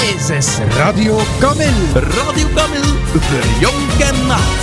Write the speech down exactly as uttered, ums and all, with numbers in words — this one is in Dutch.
Dit is Radio Camille. Radio Camille, voor jong en oud.